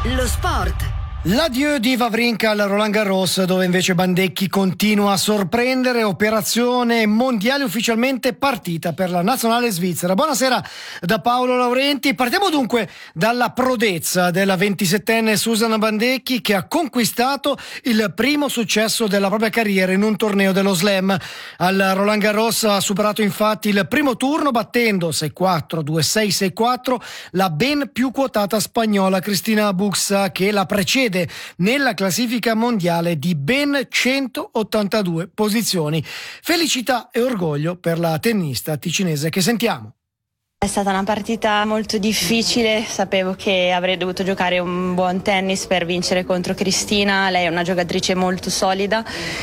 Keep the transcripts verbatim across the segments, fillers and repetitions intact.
Lo sport. L'addio di Wawrinka al Roland Garros, dove invece Bandecchi continua a sorprendere. Operazione mondiale ufficialmente partita per la nazionale svizzera. Buonasera da Paolo Laurenti. Partiamo dunque dalla prodezza della ventisettenne Susanna Bandecchi, che ha conquistato il primo successo della propria carriera in un torneo dello Slam. Al Roland Garros ha superato infatti il primo turno battendo sei quattro, due sei, sei quattro la ben più quotata spagnola Cristina Buxa, che la precede nella classifica mondiale di ben centottantadue posizioni. Felicità e orgoglio per la tennista ticinese che sentiamo. È stata una partita molto difficile, sapevo che avrei dovuto giocare un buon tennis per vincere contro Cristina. Lei è una giocatrice molto solida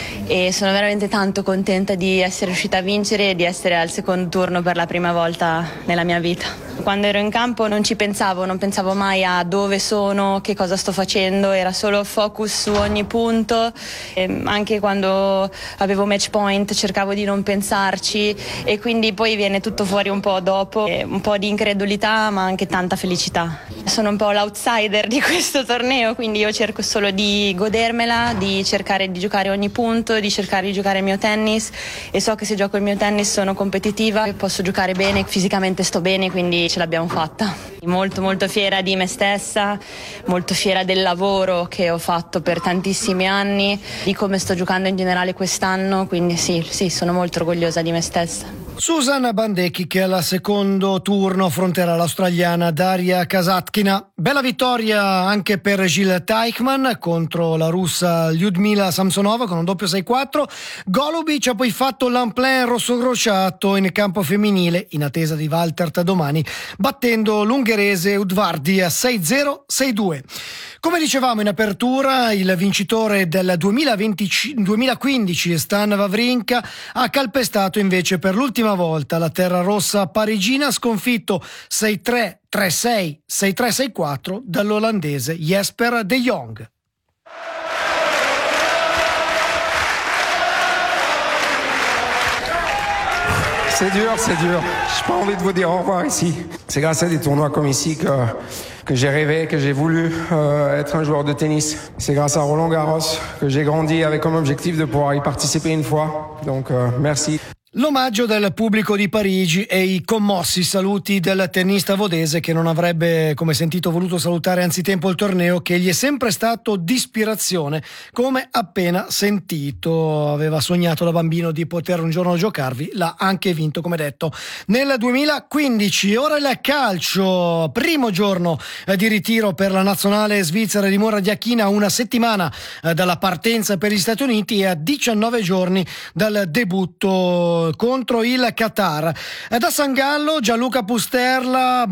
e sono veramente tanto contenta di essere riuscita a vincere e di essere al secondo turno per la prima volta nella mia vita. Quando ero in campo non ci pensavo, non pensavo mai a dove sono, che cosa sto facendo, era solo focus su ogni punto. E anche quando avevo match point cercavo di non pensarci, e quindi poi viene tutto fuori un po' dopo. Un po' di incredulità ma anche tanta felicità. Sono un po' l'outsider di questo torneo, quindi io cerco solo di godermela, di cercare di giocare ogni punto, di cercare di giocare il mio tennis, e so che se gioco il mio tennis sono competitiva e posso giocare bene, fisicamente sto bene, quindi ce l'abbiamo fatta. Molto molto fiera di me stessa, molto fiera del lavoro che ho fatto per tantissimi anni, di come sto giocando in generale quest'anno, quindi sì, sì, sono molto orgogliosa di me stessa. Susanna Bandecchi, che al secondo turno affronterà l'australiana Daria Kasatkina. Bella vittoria anche per Gilles Teichmann contro la russa Lyudmila Samsonova con un doppio sei quattro. Golubic ha poi fatto l'unplan rosso-crociato in campo femminile in attesa di Valtert domani, battendo l'ungherese Udvardi a sei zero, sei due. Come dicevamo in apertura, il vincitore del duemilaventi, duemilaquindici Stan Wawrinka ha calpestato invece per l'ultima volta la terra rossa parigina, sconfitto sei tre, tre sei, sei tre, sei quattro dall'olandese Jesper de Jong. C'est dur, c'est dur. J'ai pas envie de vous dire au revoir ici. C'est grâce à des tournois comme ici que, que j'ai rêvé, que j'ai voulu euh, être un joueur de tennis. C'est grâce à Roland Garros que j'ai grandi avec comme objectif de pouvoir y participer une fois. Donc euh, merci. L'omaggio del pubblico di Parigi e i commossi saluti del tennista vodese, che non avrebbe, come sentito, voluto salutare anzitempo il torneo che gli è sempre stato di ispirazione, come appena sentito. Aveva sognato da bambino di poter un giorno giocarvi, l'ha anche vinto, come detto, nel duemilaquindici. Ora il calcio, primo giorno di ritiro per la nazionale svizzera di Murat Yakin, a una settimana dalla partenza per gli Stati Uniti e a diciannove giorni dal debutto contro il Qatar. Da San Gallo Gianluca Pusterla.